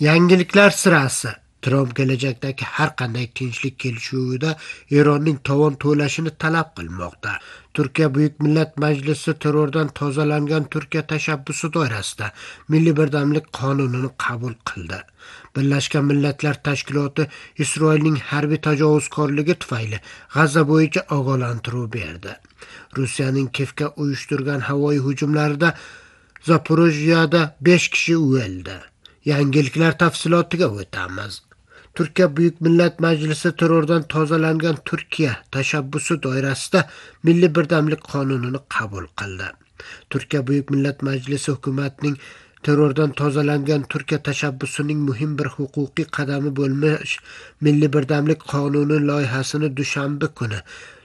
Yangiliklar sirasi. Tramp kelajakdagi har qanday tinchlik kelishuvida Eronning tovon to'lashini talab qilmoqda. Turkiya Buyuk Millat Majlisi terrordan tozalangan Turkiya tashabbusi doirasida Milliy birdamlik qonunini qabul qildi. Birlashgan Millatlar Tashkiloti Isroilning harbiy tajovuzkorligi tufayli G'azza bo'yicha ogohlantiruv berdi. Rossiyaning Kiyevga uyushtirgan havoyi hujumlarida Zaporojyada 5 kishi o'ldi. Yangiliklar tafsilotiga o'tamiz. Turkiya Buyuk Millat Majlisi terrordan tozalangan Turkiya tashabbusi doirasida Milliy birdamlik qonunini qabul qildi. Turkiya Buyuk Millat Majlisi hukumatining terrordan tozalangan Turkiya tashabbusining muhim bir huquqiy qadami bo'lmish Milliy birdamlik qonuni loyihasini dushanba kuni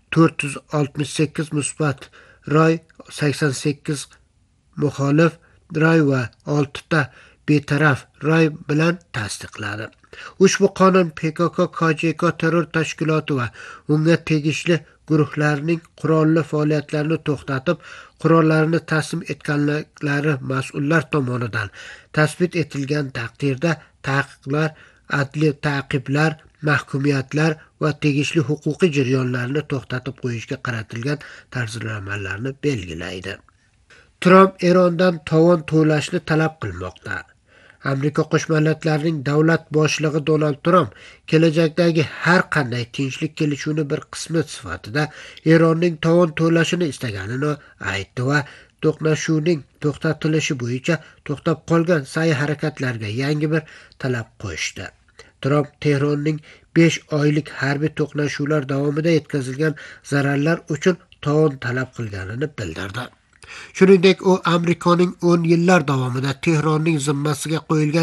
468 musbat roy, 88 muxolif roy va 6 ta betaraf roy bilan tasdiqladi. Ushbu qonun PKK-KCK terror tashkiloti va unga tegishli guruhlarning qurolli faoliyatlarini to'xtatib, qurollarini taslim etganliklari mas'ullar tomonidan tasbit etilgan taqdirda taqiqlar, adliy ta'qiblar, mahkumiyatlar va tegishli huquqiy jarayonlarni to'xtatib qo'yishga qaratilgan tarzlamalarni belgilaydi. Tramp Erondan tovon to'lashni talab qilmoqda. Amerika Qo'shma Davlatlarining davlat boshlig'i Donald Tramp kelajakdagi har qanday tinchlik kelishuvini bir qismi sifatida Eronning tovon to'lashini istaganini aytdi va to'qnashuvning to'xtatilishi bo'yicha to'xtab qolgan sa'y-harakatlarga yangi bir talab qo'shdi. Tramp Tehronning 5 oylik harbiy to'qnashuvlar davomida yetkazilgan zararlar uchun tovon talab qilganini bildirdi. Shuningdek, u Amerikaning 10 yillar davomida Tehronning zimmasiga qo'yilgan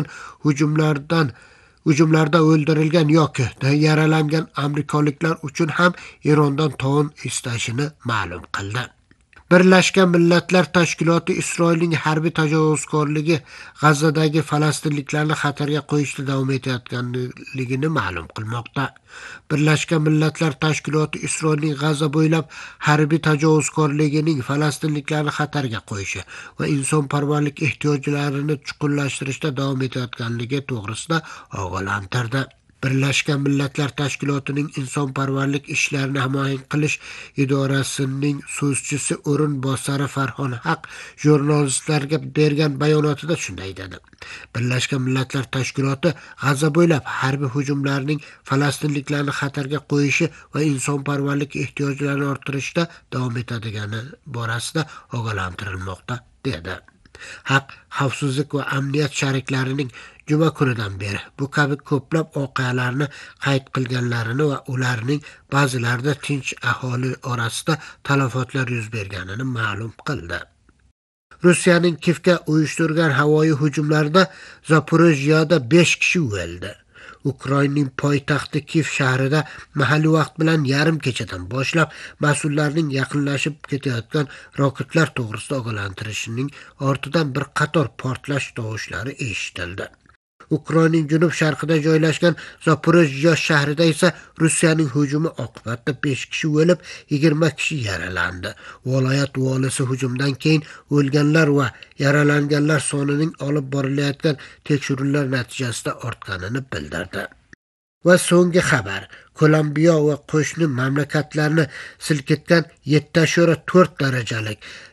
hujumlarda o'ldirilgan yoki yaralangan amerikaliklar uchun ham Erondan tovon istashini ma'lum qildi. Birlashgan Millatlar Tashkiloti Isroilning harbiy tajovuzkorligi G'azzadagi falastinliklarni xatarga qo'yishda davom etayotganligini ma'lum qilmoqda. Birlashgan Millatlar Tashkiloti Isroilning G'azza bo'ylab harbiy tajovuzkorligining falastinliklarni xatarga qo'yishi va insonparvarlik ehtiyojlarini chuqurlashtirishda davom etayotganligi to'g'risida ogohlantirdi. Birlashgan Millatlar Tashkilotining insonparvarlik ishlarini himoya qilish idorasining so'zchisi o'rinbosari Farhon Haq jurnalistlarga bergan bayonotida shunday dedi. Birlashgan Millatlar Tashkiloti G'azza bo'ylab harbiy hujumlarning falastinliklarni xatarga qo'yishi va insonparvarlik ehtiyojlarini orttirishda davom etadigani borasida ogohlantirilmoqda dedi. Haq xavfsizlik va amniyat sheriklarining juma kunidan beri bu kabi ko'plab voqealarni qayd qilganlarini va ularning ba'zilarida tinch aholi orasida talafotlar yuz berganini ma'lum qildi. Rossiyaning Kiyevga uyushtirgan havoyi hujumlarida Zaporojyada 5 kishi o'ldi. Ukrainaning poytaxti Kiyev shahrida mahalliy vaqt bilan yarim kechadan boshlab mas'ullarning yaqinlashib ketayotgan roketlar to'g'risida ogohlantirishining ortidan bir qator portlash tovushlari eshitildi. Ukrainaning janub-sharqida joylashgan Zaporojye shahrida esa Rossiyaning hujumi oqibatida 5 kishi o'lib, 20 kishi yaralandi. Viloyat valisi hujumdan keyin o'lganlar va yaralanganlar sonining olib borilayotgan tekshiruvlar natijasida ortganini bildirdi. Va so'nggi xabar. Kolumbiya va qo'shni mamlakatlarni silkitgan 7.4 darajalik